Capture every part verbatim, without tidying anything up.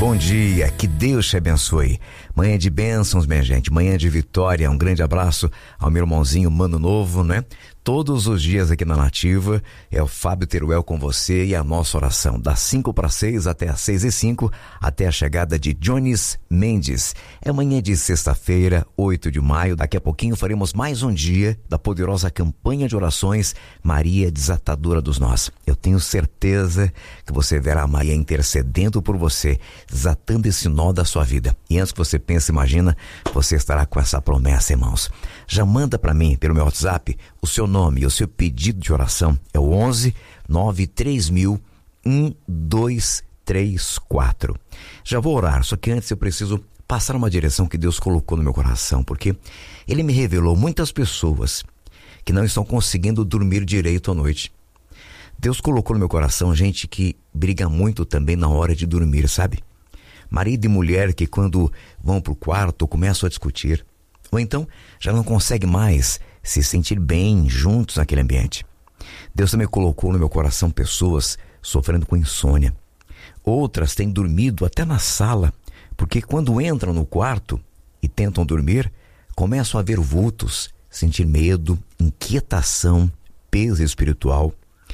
Bom dia, que Deus te abençoe. Manhã de bênçãos, minha gente, manhã de vitória. Um grande abraço ao meu irmãozinho Mano Novo, né? Todos os dias aqui na Nativa é o Fábio Teruel com você e a nossa oração das cinco para seis até as seis e cinco, até a chegada de Jones Mendes. É manhã de sexta-feira, oito de maio. Daqui a pouquinho faremos mais um dia da poderosa campanha de orações Maria Desatadora dos Nós. Eu tenho certeza que você verá a Maria intercedendo por você, desatando esse nó da sua vida. E antes que você pense, imagina, você estará com essa promessa, irmãos. Já manda para mim pelo meu WhatsApp o seu nome e o seu pedido de oração. É o onze nove três mil um dois três quatro. Já vou orar, só que antes eu preciso passar uma direção que Deus colocou no meu coração, porque Ele me revelou muitas pessoas que não estão conseguindo dormir direito à noite. Deus colocou no meu coração gente que briga muito também na hora de dormir, sabe? Marido e mulher que quando vão para o quarto começam a discutir, ou então já não conseguem mais se sentir bem juntos naquele ambiente. Deus também colocou no meu coração pessoas sofrendo com insônia. Outras têm dormido até na sala, porque quando entram no quarto e tentam dormir, começam a ver vultos, sentir medo, inquietação, peso espiritual.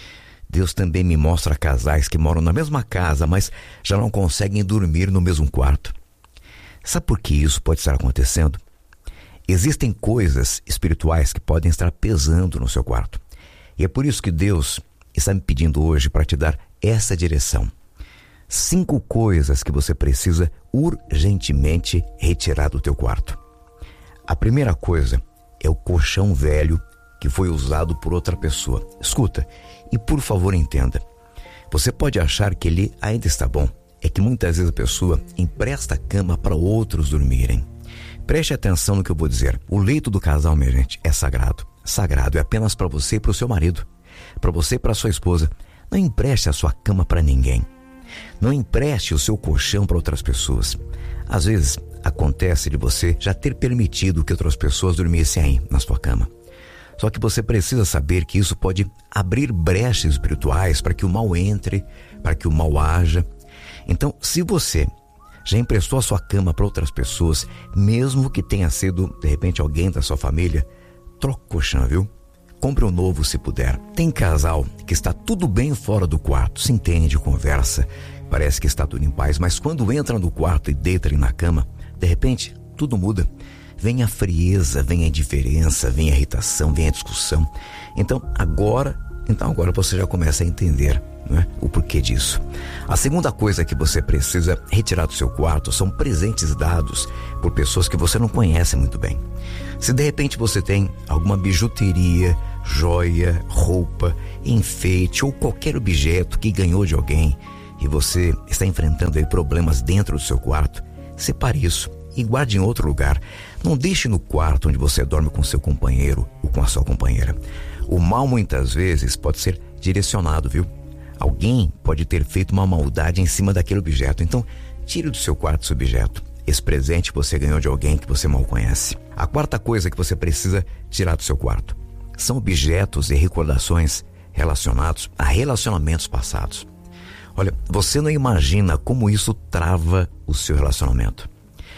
Deus também me mostra casais que moram na mesma casa, mas já não conseguem dormir no mesmo quarto. Sabe por que isso pode estar acontecendo? Existem coisas espirituais que podem estar pesando no seu quarto. E é por isso que Deus está me pedindo hoje para te dar essa direção. Cinco coisas que você precisa urgentemente retirar do teu quarto. A primeira coisa é o colchão velho que foi usado por outra pessoa. Escuta, e por favor entenda. Você pode achar que ele ainda está bom. É que muitas vezes a pessoa empresta a cama para outros dormirem. Preste atenção no que eu vou dizer. O leito do casal, minha gente, é sagrado. Sagrado é apenas para você e para o seu marido. Para você e para a sua esposa. Não empreste a sua cama para ninguém. Não empreste o seu colchão para outras pessoas. Às vezes, acontece de você já ter permitido que outras pessoas dormissem aí, na sua cama. Só que você precisa saber que isso pode abrir brechas espirituais para que o mal entre, para que o mal haja. Então, se você já emprestou a sua cama para outras pessoas, mesmo que tenha sido, de repente, alguém da sua família, troca o colchão, viu? Compre um novo se puder. Tem casal que está tudo bem fora do quarto, se entende, conversa, parece que está tudo em paz, mas quando entra no quarto e deita ali na cama, de repente, tudo muda. Vem a frieza, vem a indiferença, vem a irritação, vem a discussão. Então agora, então agora você já começa a entender, não é, o porquê disso. A segunda coisa que você precisa retirar do seu quarto são presentes dados por pessoas que você não conhece muito bem. Se de repente você tem alguma bijuteria, joia, roupa, enfeite ou qualquer objeto que ganhou de alguém e você está enfrentando aí problemas dentro do seu quarto, separe isso e guarde em outro lugar. Não deixe no quarto onde você dorme com seu companheiro ou com a sua companheira. O mal muitas vezes pode ser direcionado, viu? Alguém pode ter feito uma maldade em cima daquele objeto. Então, tire do seu quarto esse objeto. Esse presente você ganhou de alguém que você mal conhece. A quarta coisa que você precisa tirar do seu quarto são objetos e recordações relacionados a relacionamentos passados. Olha, você não imagina como isso trava o seu relacionamento.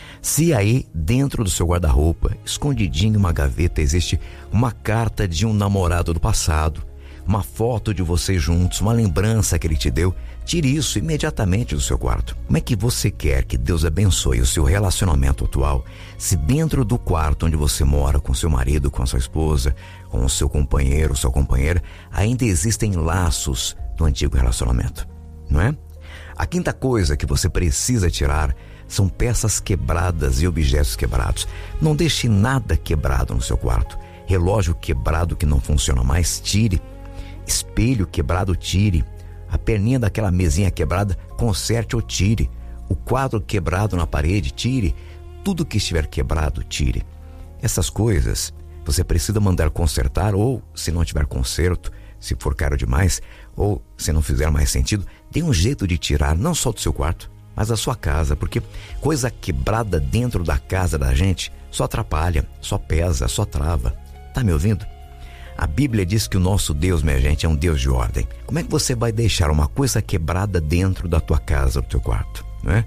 Se aí, dentro do seu guarda-roupa, escondidinho em uma gaveta, existe uma carta de um namorado do passado, uma foto de vocês juntos, uma lembrança que ele te deu, tire isso imediatamente do seu quarto. Como é que você quer que Deus abençoe o seu relacionamento atual, se dentro do quarto onde você mora com seu marido, com a sua esposa, com o seu companheiro, sua companheira, ainda existem laços do antigo relacionamento, não é? A quinta coisa que você precisa tirar são peças quebradas e objetos quebrados. Não deixe nada quebrado no seu quarto. Relógio quebrado que não funciona mais, tire. Espelho quebrado, tire. A perninha daquela mesinha quebrada, conserte ou tire. O quadro quebrado na parede, tire. Tudo que estiver quebrado, tire. Essas coisas você precisa mandar consertar, ou se não tiver conserto, se for caro demais, ou se não fizer mais sentido, dê um jeito de tirar, não só do seu quarto, mas da sua casa, porque coisa quebrada dentro da casa da gente só atrapalha, só pesa, só trava. Tá me ouvindo? A Bíblia diz que o nosso Deus, minha gente, é um Deus de ordem. Como é que você vai deixar uma coisa quebrada dentro da tua casa, do teu quarto, não é?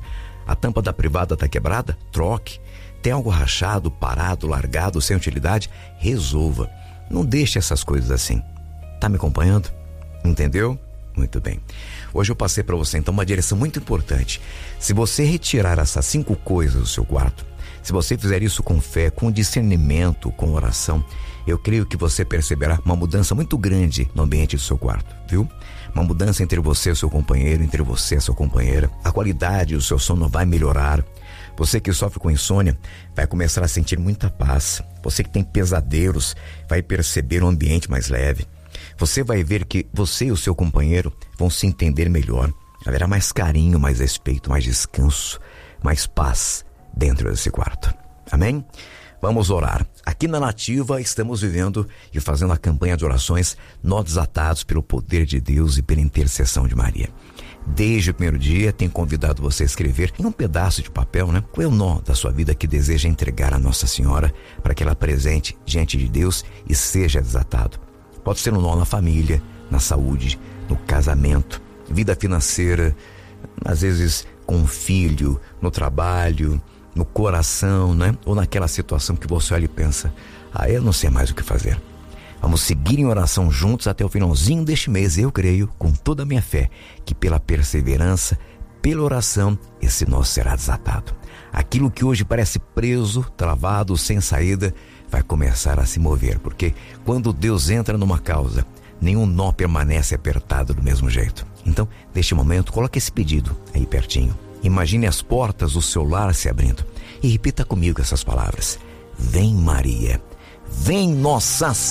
A tampa da privada está quebrada? Troque. Tem algo rachado, parado, largado, sem utilidade? Resolva. Não deixe essas coisas assim. Tá me acompanhando? Entendeu? Muito bem. Hoje eu passei para você então uma direção muito importante. Se você retirar essas cinco coisas do seu quarto, se você fizer isso com fé, com discernimento, com oração, eu creio que você perceberá uma mudança muito grande no ambiente do seu quarto, viu? Uma mudança entre você e o seu companheiro, entre você e a sua companheira. A qualidade do seu sono vai melhorar. Você que sofre com insônia vai começar a sentir muita paz. Você que tem pesadelos vai perceber um ambiente mais leve. Você vai ver que você e o seu companheiro vão se entender melhor. Haverá mais carinho, mais respeito, mais descanso, mais paz dentro desse quarto. Amém? Vamos orar. Aqui na Nativa estamos vivendo e fazendo a campanha de orações Nós Desatados pelo poder de Deus e pela intercessão de Maria. Desde o primeiro dia, tenho convidado você a escrever em um pedaço de papel, né? Qual é o nó da sua vida que deseja entregar a Nossa Senhora para que ela apresente diante de Deus e seja desatado? Pode ser um nó na família, na saúde, no casamento, vida financeira, às vezes com um filho, no trabalho, no coração, né? Ou naquela situação que você olha e pensa, ah, eu não sei mais o que fazer. Vamos seguir em oração juntos até o finalzinho deste mês. Eu creio, com toda a minha fé, que pela perseverança, pela oração, esse nó será desatado. Aquilo que hoje parece preso, travado, sem saída, vai começar a se mover, porque quando Deus entra numa causa, nenhum nó permanece apertado do mesmo jeito. Então, neste momento, coloque esse pedido aí pertinho. Imagine as portas do seu lar se abrindo e repita comigo essas palavras. Vem Maria, vem Nossa Senhora.